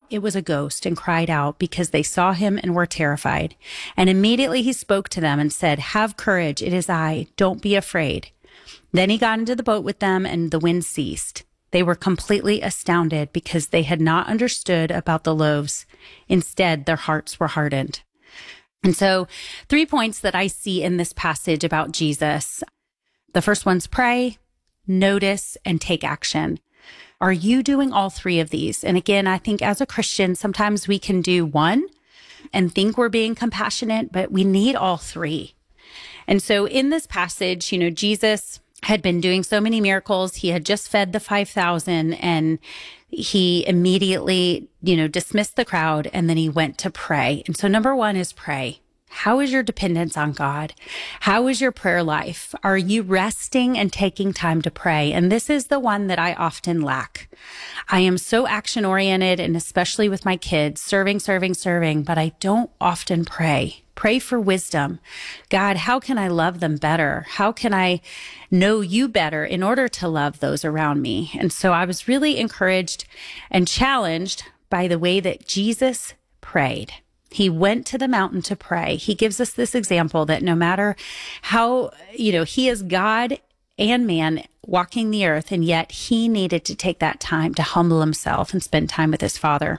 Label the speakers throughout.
Speaker 1: it was a ghost and cried out because they saw him and were terrified. And immediately he spoke to them and said, "Have courage, it is I, don't be afraid." Then he got into the boat with them and the wind ceased. They were completely astounded because they had not understood about the loaves. Instead, their hearts were hardened. And so 3 points that I see in this passage about Jesus. The first one's pray, notice, and take action. Are you doing all 3 of these? And again, I think as a Christian, sometimes we can do one and think we're being compassionate, but we need all 3. And so in this passage, Jesus had been doing so many miracles. He had just fed the 5,000 and he immediately, dismissed the crowd and then he went to pray. And so number 1 is pray. How is your dependence on God? How is your prayer life? Are you resting and taking time to pray? And this is the one that I often lack. I am so action oriented and especially with my kids, serving, but I don't often pray. Pray for wisdom. God, how can I love them better? How can I know you better in order to love those around me? And so I was really encouraged and challenged by the way that Jesus prayed. He went to the mountain to pray. He gives us this example that no matter how, he is God and man walking the earth, and yet he needed to take that time to humble himself and spend time with his Father.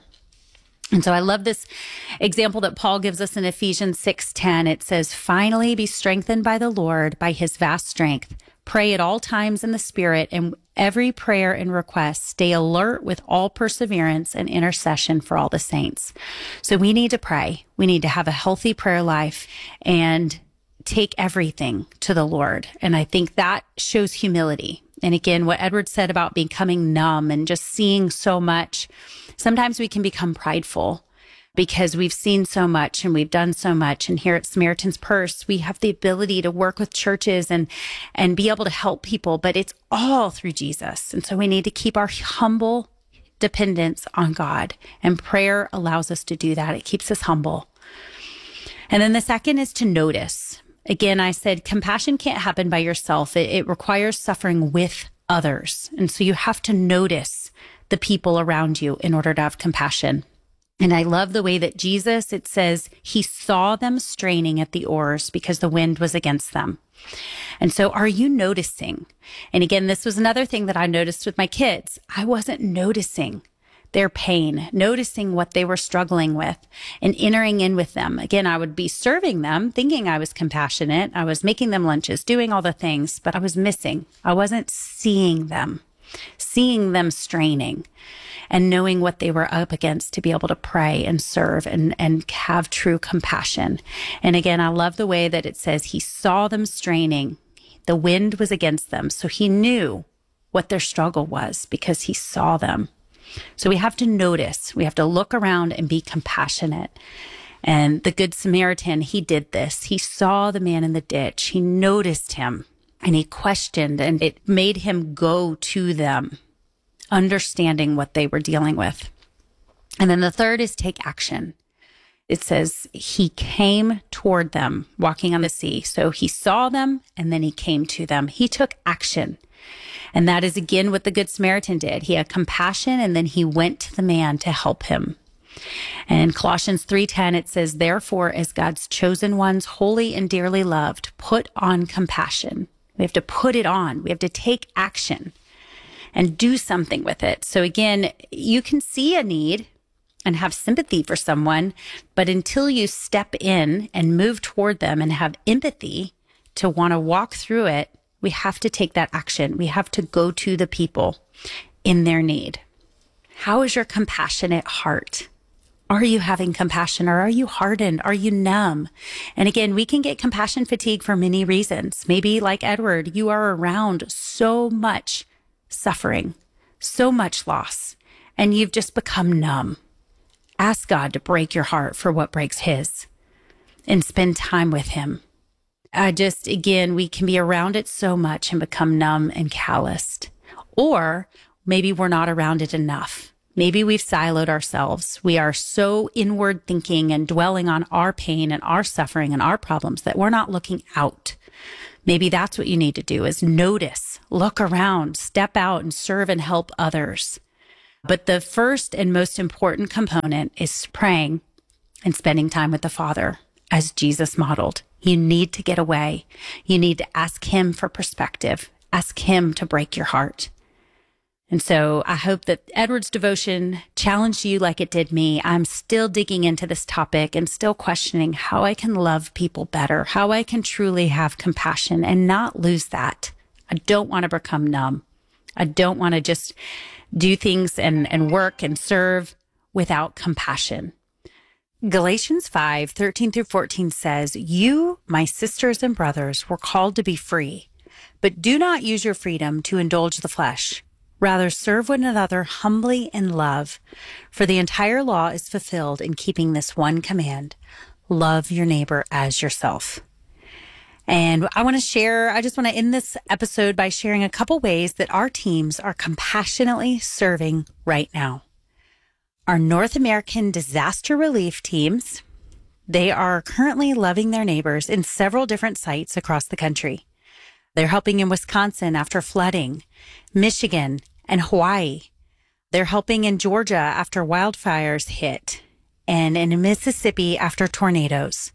Speaker 1: And so I love this example that Paul gives us in Ephesians 6:10. It says, "Finally be strengthened by the Lord, by his vast strength. Pray at all times in the Spirit, and every prayer and request stay alert with all perseverance and intercession for all the saints." So we need to pray. We need to have a healthy prayer life and take everything to the Lord. And I think that shows humility. And again, what Edward said about becoming numb and just seeing so much, sometimes we can become prideful because we've seen so much and we've done so much. And here at Samaritan's Purse, we have the ability to work with churches and be able to help people, but it's all through Jesus. And so we need to keep our humble dependence on God. And prayer allows us to do that. It keeps us humble. And then the second is to notice. Again, I said compassion can't happen by yourself. It requires suffering with others. And so you have to notice the people around you in order to have compassion. And I love the way that Jesus, it says, he saw them straining at the oars because the wind was against them. And so are you noticing? And again, this was another thing that I noticed with my kids. I wasn't noticing their pain, noticing what they were struggling with and entering in with them. Again, I would be serving them, thinking I was compassionate. I was making them lunches, doing all the things, but I was missing. I wasn't seeing them straining and knowing what they were up against to be able to pray and serve and have true compassion. And again, I love the way that it says he saw them straining. The wind was against them. So he knew what their struggle was because he saw them. So we have to notice, we have to look around and be compassionate. And the Good Samaritan, he did this. He saw the man in the ditch. He noticed him and he questioned, and it made him go to them, understanding what they were dealing with. And then the third is take action. It says he came toward them walking on the sea. So he saw them and then he came to them. He took action. And that is again what the Good Samaritan did. He had compassion and then he went to the man to help him. And in Colossians 3:10, it says, "Therefore, as God's chosen ones, holy and dearly loved, put on compassion." We have to put it on. We have to take action and do something with it. So again, you can see a need and have sympathy for someone, but until you step in and move toward them and have empathy to want to walk through it, we have to take that action. We have to go to the people in their need. How is your compassionate heart? Are you having compassion or are you hardened? Are you numb? And again, we can get compassion fatigue for many reasons. Maybe like Edward, you are around so much suffering, so much loss, and you've just become numb. Ask God to break your heart for what breaks his and spend time with him. Again, we can be around it so much and become numb and calloused. Or maybe we're not around it enough. Maybe we've siloed ourselves. We are so inward thinking and dwelling on our pain and our suffering and our problems that we're not looking out. Maybe that's what you need to do is notice, look around, step out and serve and help others. But the first and most important component is praying and spending time with the Father as Jesus modeled. You need to get away. You need to ask him for perspective. Ask him to break your heart. And so I hope that Edward's devotion challenged you like it did me. I'm still digging into this topic and still questioning how I can love people better, how I can truly have compassion and not lose that. I don't want to become numb. I don't want to just do things and work and serve without compassion. Galatians 5:13-14 says, "You, my sisters and brothers, were called to be free, but do not use your freedom to indulge the flesh. Rather, serve one another humbly in love, for the entire law is fulfilled in keeping this one command: love your neighbor as yourself." And I just want to end this episode by sharing a couple ways that our teams are compassionately serving right now. Our North American disaster relief teams, they are currently loving their neighbors in several different sites across the country. They're helping in Wisconsin after flooding, Michigan, and Hawaii. They're helping in Georgia after wildfires hit, and in Mississippi after tornadoes.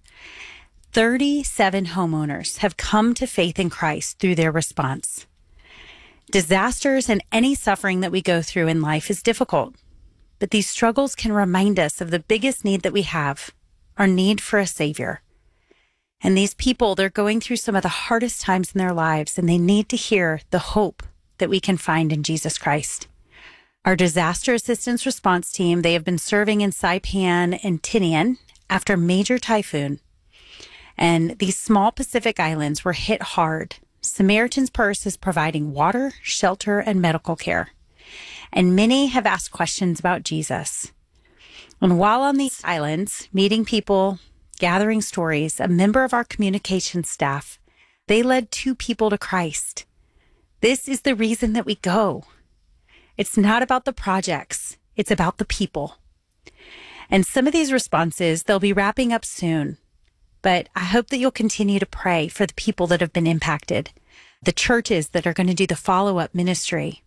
Speaker 1: 37 homeowners have come to faith in Christ through their response. Disasters and any suffering that we go through in life is difficult, but these struggles can remind us of the biggest need that we have, our need for a Savior. And these people, they're going through some of the hardest times in their lives, and they need to hear the hope that we can find in Jesus Christ. Our disaster assistance response team, they have been serving in Saipan and Tinian after major typhoon. And these small Pacific islands were hit hard. Samaritan's Purse is providing water, shelter, and medical care. And many have asked questions about Jesus. And while on these islands, meeting people, gathering stories, a member of our communication staff, they led 2 people to Christ. This is the reason that we go. It's not about the projects. It's about the people. And some of these responses, they'll be wrapping up soon. But I hope that you'll continue to pray for the people that have been impacted, the churches that are going to do the follow-up ministry.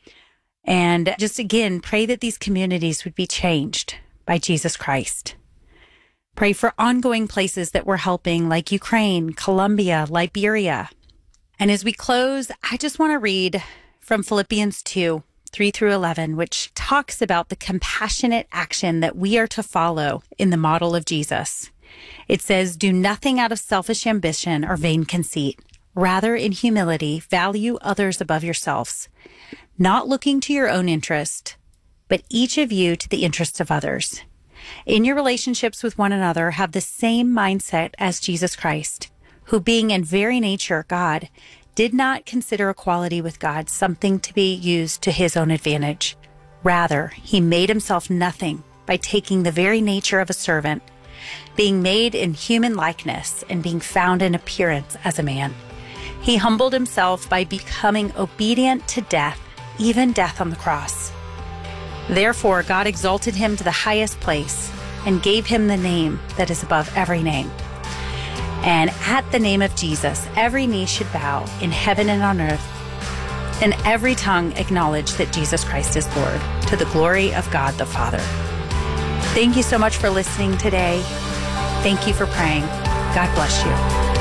Speaker 1: And just again, pray that these communities would be changed by Jesus Christ. Pray for ongoing places that we're helping, like Ukraine, Colombia, Liberia. And as we close, I just want to read from Philippians 2:3-11, which talks about the compassionate action that we are to follow in the model of Jesus. It says, "Do nothing out of selfish ambition or vain conceit. Rather, in humility, value others above yourselves, not looking to your own interest, but each of you to the interest of others. In your relationships with one another, have the same mindset as Jesus Christ, who being in very nature God, did not consider equality with God something to be used to his own advantage. Rather, he made himself nothing by taking the very nature of a servant, being made in human likeness and being found in appearance as a man. He humbled himself by becoming obedient to death, even death on the cross. Therefore, God exalted him to the highest place and gave him the name that is above every name. And at the name of Jesus, every knee should bow in heaven and on earth, and every tongue acknowledge that Jesus Christ is Lord, to the glory of God the Father." Thank you so much for listening today. Thank you for praying. God bless you.